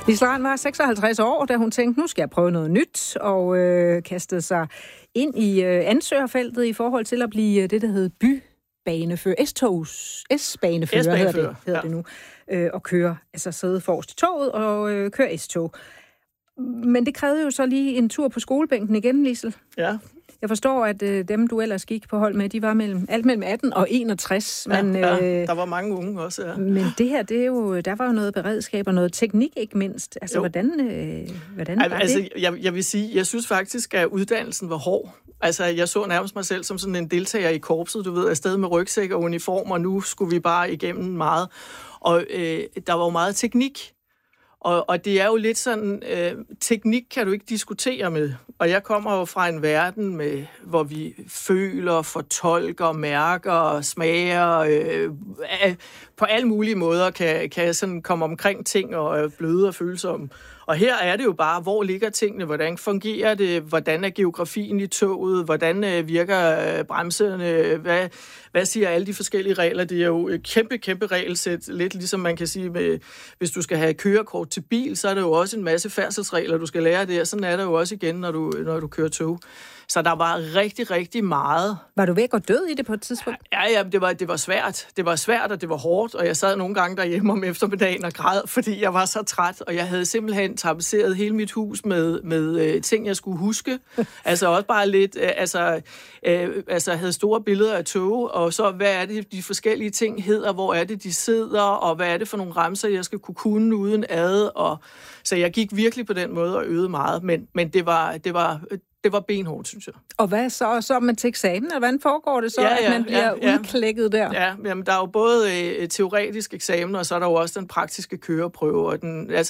Liesl Rand var 56 år, da hun tænkte, nu skal jeg prøve noget nyt, og kastede sig ind i ansøgerfeltet i forhold til at blive det, der hedder bybanefører. S-banefører hedder det nu. Og køre, altså sidde forrest i toget og køre S-tog. Men det krævede jo så lige en tur på skolebænken igen, Liesl. Ja. Jeg forstår, at dem, du ellers gik på hold med, de var mellem 18 og 61. Men, der var mange unge også, ja. Men det her, det er jo, der var jo noget beredskab og noget teknik, ikke mindst. Altså, hvordan var det? Jeg vil sige, jeg synes faktisk, at uddannelsen var hård. Altså, jeg så nærmest mig selv som sådan en deltager i korpset, du ved, afsted med rygsæk og uniform, og nu skulle vi bare igennem meget. Og der var jo meget teknik. Og det er jo lidt sådan, teknik kan du ikke diskutere med. Og jeg kommer jo fra en verden, hvor vi føler, fortolker, mærker, smager, på alle mulige måder kan sådan komme omkring ting og bløde og følsomme. Og her er det jo bare, hvor ligger tingene, hvordan fungerer det, hvordan er geografien i toget, hvordan virker bremserne, hvad siger alle de forskellige regler. Det er jo et kæmpe regelsæt, lidt ligesom man kan sige, hvis du skal have kørekort til bil, så er der jo også en masse færdselsregler, du skal lære det, og sådan er der jo også igen, når du kører tog. Så der var rigtig meget. Var du ved at gå død i det på et tidspunkt? Ja, det var svært. Det var svært, og det var hårdt, og jeg sad nogle gange derhjemme om eftermiddagen og græd, fordi jeg var så træt, og jeg havde simpelthen tapetseret hele mit hus med ting, jeg skulle huske. Altså også bare lidt, havde store billeder af tog, og så hvad er det, de forskellige ting hedder, hvor er det, de sidder, og hvad er det for nogle remser, jeg skal kunne uden ad, og så jeg gik virkelig på den måde og øvede meget, men det var benhårdt, synes jeg. Og hvad så er man til eksamen, eller hvordan foregår det så, at man bliver udklækket der? Ja, jamen, der er jo både teoretisk eksamen, og så er der jo også den praktiske køreprøve. Og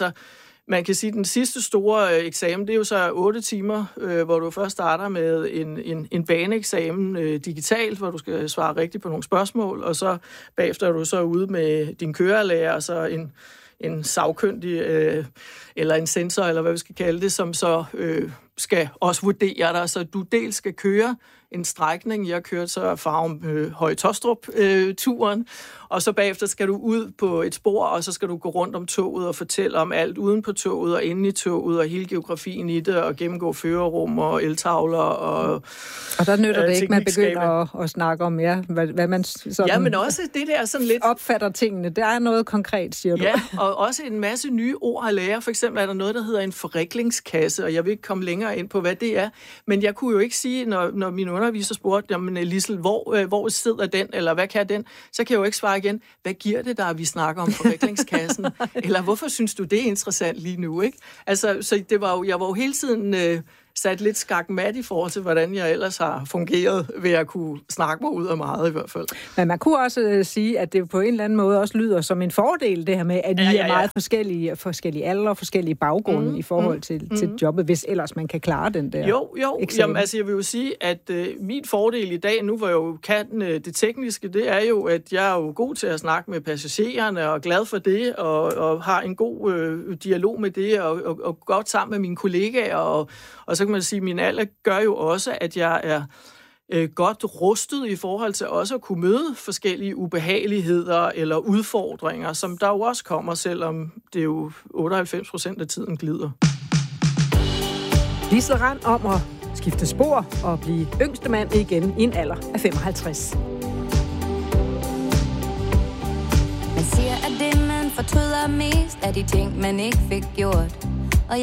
man kan sige, at den sidste store eksamen, det er jo så 8 timer, hvor du først starter med en baneeksamen digitalt, hvor du skal svare rigtigt på nogle spørgsmål, og så bagefter er du så ude med din kørelærer, og så en sagkyndig eller en sensor, eller hvad vi skal kalde det, som så skal også vurdere dig, så du dels skal køre en strækning. Jeg kørte så Farum Høje-Taastrup-turen, og så bagefter skal du ud på et spor, og så skal du gå rundt om toget og fortælle om alt uden på toget og inde i toget, og hele geografien i det, og gennemgå førerrum og eltavler og der nytter det ikke, man begynder at snakke om, hvad man sådan men også det der sådan lidt opfatter tingene. Der er noget konkret, siger du. Ja, og også en masse nye ord at lære. For eksempel er der noget, der hedder en forriklingskasse, og jeg vil ikke komme længere ind på, hvad det er. Men jeg kunne jo ikke sige, når min underviser spurgte, jamen Liesl, hvor sidder den, eller hvad kan den? Så kan jeg jo ikke svare igen, hvad giver det der, vi snakker om forviklingskassen? Eller hvorfor synes du, det er interessant lige nu, ikke? Altså, så jeg var jo hele tiden sat lidt skakmat i forhold til, hvordan jeg ellers har fungeret, ved at kunne snakke mig ud af meget i hvert fald. Men man kunne også sige, at det på en eller anden måde også lyder som en fordel, det her med, at I er meget forskellige alder og forskellige baggrunde i forhold til jobbet, hvis ellers man kan klare den der eksamen. Jamen, altså jeg vil jo sige, at min fordel i dag, nu hvor jeg jo kan det tekniske, det er jo, at jeg er jo god til at snakke med passagererne, og glad for det, og har en god dialog med det, og godt sammen med mine kollegaer, og så kan man sige, at min alder gør jo også, at jeg er godt rustet i forhold til også at kunne møde forskellige ubehageligheder eller udfordringer, som der jo også kommer, selvom det jo 98% af tiden glider. Liesl Rand om at skifte spor og blive yngste mand igen i en alder af 55. Man siger, at det man fortryder mest er de ting, man ikke fik gjort.